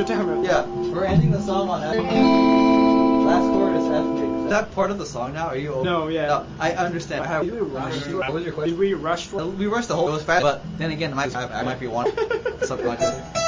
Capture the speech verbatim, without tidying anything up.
damn it. Yeah, we're ending the song on F. Last chord is F major. Is that part of the song now? Are you over? No, yeah. No, I understand. How did we rush? What was your question? Did we rush? We rushed the whole. It was fast, but then again, it might, I might be one something like that.